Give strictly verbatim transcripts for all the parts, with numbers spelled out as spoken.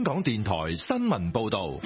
港電台新聞報道。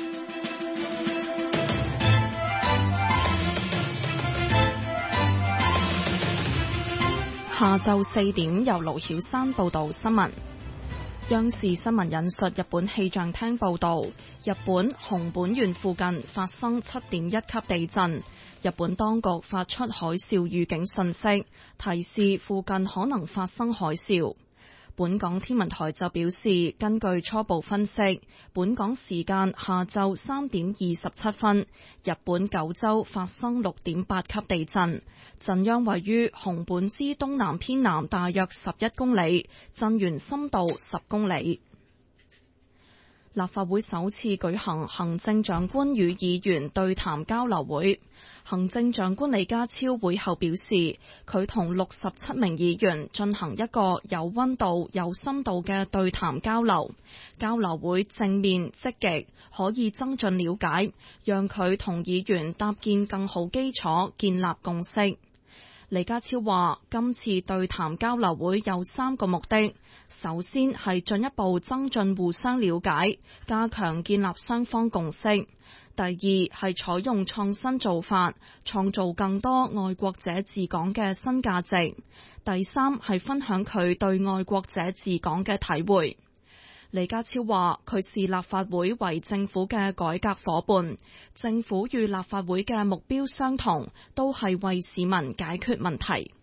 下晝四點，由盧曉山報道新聞。央視新聞引述日本氣象廳報道，日本熊本縣附近發生七點一級地震，日本當局發出海嘯預警信息，提示附近可能發生海嘯。本港天文台就表示，根據初步分析，本港時間下晝三點二十七分，日本九州發生六點八級地震，震央位於熊本之東南偏南大約十一公里，震源深度十公里。立法會首次舉行行政長官與議員對談交流會，行政長官李家超會後表示，佢同六十七名議員進行一個有溫度、有深度嘅對談交流，交流會正面積極，可以增進了解，讓佢同議員搭建更好基礎，建立共識。李家超話，今次對談交流會有三個目的，首先係進一步增進互相了解，加強建立雙方共識；第二係採用創新做法，創造更多愛國者治港嘅新價值；第三係分享佢對愛國者治港嘅體會。李家超話，佢視立法會為政府嘅改革夥伴，政府與立法會嘅目標相同，都係為市民解決問題。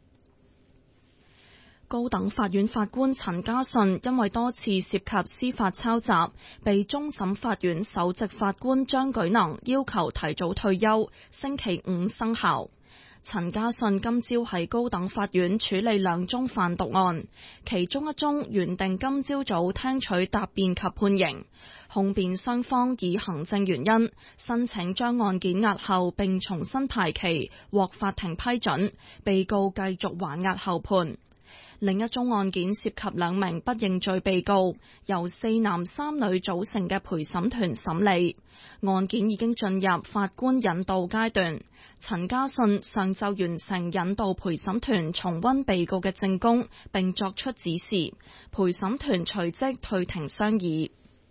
高等法院法官陳家信因為多次涉及司法抄襲，被終審法院首席法官張舉能要求提早退休，星期五生效。陳家信今朝喺高等法院處理兩宗販毒案，其中一宗原定今朝早聽取答辯及判刑，控辯雙方以行政原因申請將案件押後並重新排期，獲法庭批准，被告繼續還押候判。另一宗案件涉及兩名不認罪被告，由四男三女組成嘅陪審團審理，案件已經進入法官引導階段。陳家信上晝完成引導陪審團重溫被告嘅證供，並作出指示，陪審團隨即退庭商議。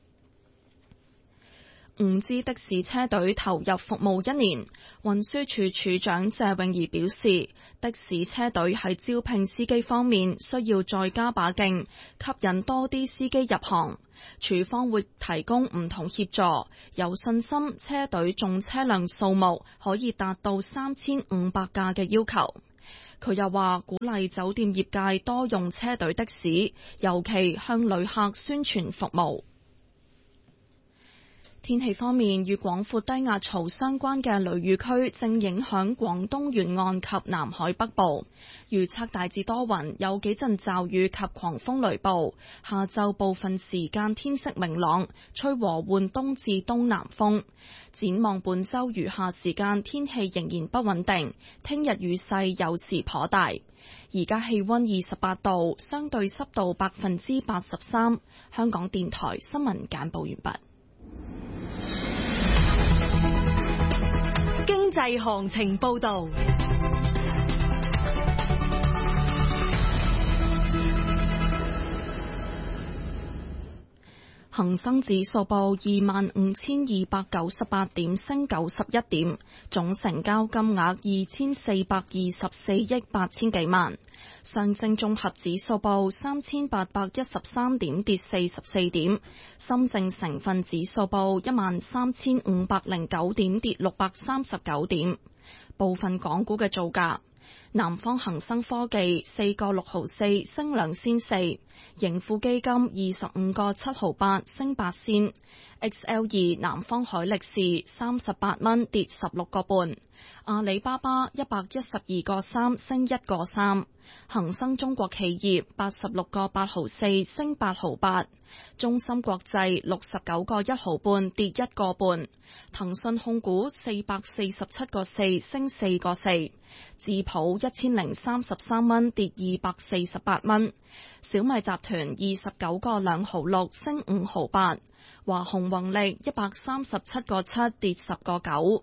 五支的士車隊投入服務一年，運輸署署長謝永儀表示，的士車隊喺招聘司機方面需要再加把勁，吸引多啲司機入行。署方會提供唔同協助，有信心車隊總車輛數目可以達到三千五百架嘅要求。佢又話，鼓勵酒店業界多用車隊的士，尤其向旅客宣傳服務。天氣方面，與廣闊低壓槽相關嘅雷雨區正影響廣東沿岸及南海北部，預測大致多雲，有幾陣驟雨及狂風雷暴。下晝部分時間天色明朗，吹和緩東至東南風。展望本週餘下時間，天氣仍然不穩定，聽日雨勢有時頗大。而家氣溫二十八度，相對濕度百分之八十三。香港電台新聞簡報完畢。 經濟行情報道。 恒生指數報二萬五千二百九十八點，升九十一點，總成交金額二千四百二十四億八千幾萬。上證綜合指數報三千八百一十三點，跌四十四點。深證成分指數報一萬三千五百零九點，跌六百三十九點。部分港股嘅造價。南方恒生科技四個六毫四升兩仙四，盈富基金二十五個七毫八升八仙 ，X L 二南方海力士三十八蚊跌十六個半，阿里巴巴一百一十二個三升一個三，恒生中國企業八十六個八毫四升八毫八，中芯國際六十九個一毫半跌一個半，騰訊控股四百四十七個四升四個四，智普一千零三十三蚊跌二百四十八蚊，小米集團二十九個兩毫六升五毫八，華虹宏力一百三十七個七跌十個九，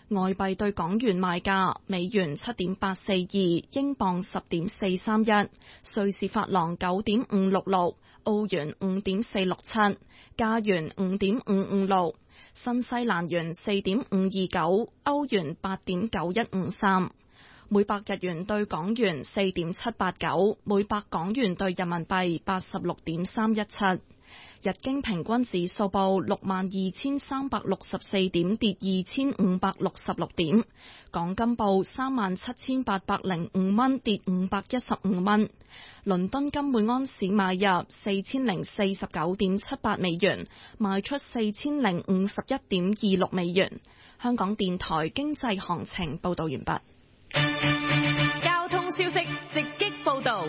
外幣對港元賣價：美元七點八四二，英鎊十點四三一，瑞士法郎九點五六六，澳元五點四六七，加元五點五五六，新西蘭元四點五二九，歐元八點九一五三。每百日元對港元四點七八九，每百港元對人民幣八十六點三一七。日經平均指數報六萬二千三百六十四點，跌二千五百六十六點。港金報三萬七千八百零五蚊，跌五百一十五蚊。倫敦金每安士買入四千零四十九點七八美元，賣出四千零五十一點二六美元。香港電台經濟行情報道完畢。 交通消息直擊報道。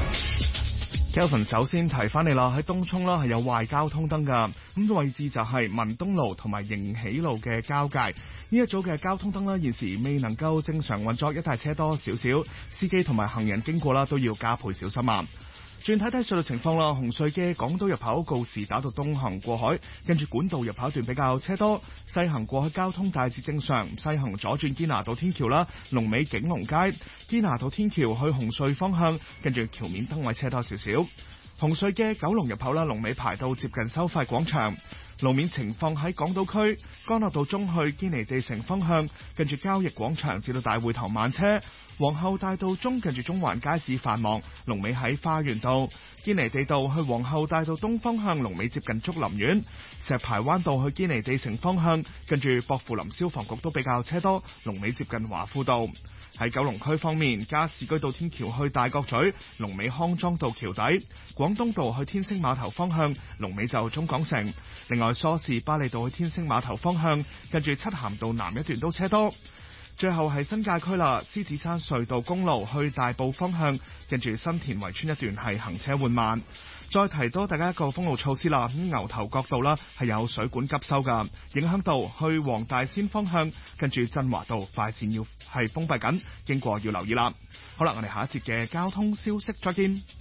Kelvin 首先提翻你啦，喺東涌啦係有壞交通燈噶，咁位置就係文東路同埋迎喜路嘅交界，呢一組嘅交通燈啦現時未能夠正常運作，一帶車多少少，司機同埋行人經過啦都要加倍小心啊。轉睇睇隧道情況啦，紅隧嘅港島入口告士打道東行過海，跟住管道入口段比較車多，西行過去交通大致正常，西行左轉堅拿道天橋啦，龍尾景隆街，堅拿道天橋去紅隧方向，跟住橋面燈位車多少少。紅隧嘅九龍入口啦，龍尾排到接近收費廣場。路面情況喺港島區，干諾道中去堅尼地城方向，跟住交易廣場至到大會堂慢車；皇后大道中近住中環街市繁忙，龍尾喺花園道；堅尼地道去皇后大道東方向，龍尾接近竹林苑；石排灣道去堅尼地城方向，跟住薄扶林消防局都比較車多，龍尾接近華富道。喺九龍區方面，加士居道天橋去大角咀，龍尾康莊道橋底；廣東道去天星碼頭方向，龍尾就中港城。另外，梳士巴利道去天星碼頭方向，跟住漆咸道南一段都車多。最後係新界區啦，獅子山隧道公路去大埔方向，跟住新田圍村一段係行車緩慢。再提多大家一個封路措施啦，咁牛頭角道啦係有水管急修噶，影響到去黃大仙方向，跟住振華道快線要係封閉緊，經過要留意啦。好啦，我哋下一節嘅交通消息再見。